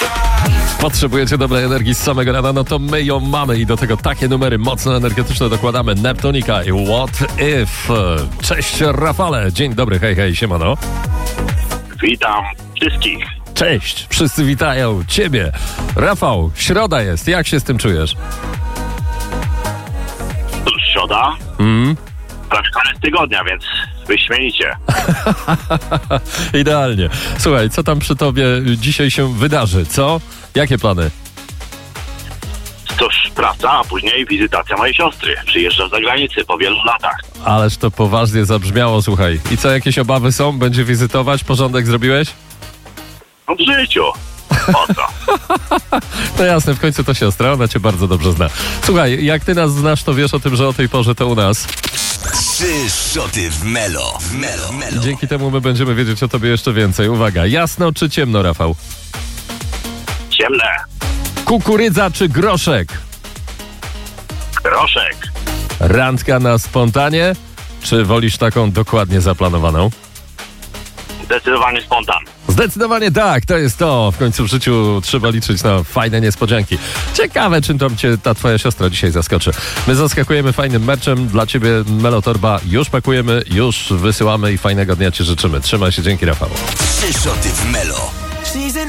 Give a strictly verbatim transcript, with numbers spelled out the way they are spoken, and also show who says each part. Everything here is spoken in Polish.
Speaker 1: Potrzebujecie dobrej energii z samego rana, no to my ją mamy i do tego takie numery mocno energetyczne dokładamy. Neptunika i What If. Cześć Rafale, dzień dobry, hej, hej, siemano.
Speaker 2: Witam wszystkich.
Speaker 1: Cześć, wszyscy witają ciebie. Rafał, środa jest, jak się z tym czujesz?
Speaker 2: To środa,
Speaker 1: Mm.
Speaker 2: prawie koniec tygodnia, więc wyśmienicie.
Speaker 1: Idealnie. Słuchaj, co tam przy tobie dzisiaj się wydarzy, co? Jakie plany?
Speaker 2: Cóż, praca, a później wizytacja mojej siostry. Przyjeżdża z zagranicy po wielu latach.
Speaker 1: Ależ to poważnie zabrzmiało, słuchaj. I co, jakieś obawy są? Będzie wizytować? Porządek zrobiłeś?
Speaker 2: No w życiu. Po co?
Speaker 1: No jasne, w końcu to siostra, ona cię bardzo dobrze zna. Słuchaj, jak ty nas znasz, to wiesz o tym, że o tej porze to u nas.
Speaker 3: Trzy szoty w Melo. W Melo. W Melo.
Speaker 1: Dzięki temu my będziemy wiedzieć o tobie jeszcze więcej. Uwaga, jasno czy ciemno, Rafał?
Speaker 2: Ciemne.
Speaker 1: Kukurydza czy groszek?
Speaker 2: Groszek.
Speaker 1: Randka na spontanie, czy wolisz taką dokładnie zaplanowaną?
Speaker 2: Zdecydowanie spontan.
Speaker 1: Zdecydowanie tak, to jest to. W końcu w życiu trzeba liczyć na fajne niespodzianki. Ciekawe, czym tam cię ta twoja siostra dzisiaj zaskoczy. My zaskakujemy fajnym merczem. Dla ciebie Melotorba już pakujemy, już wysyłamy i fajnego dnia ci życzymy. Trzymaj się, dzięki Rafał.
Speaker 3: Trzy szoty w Melo.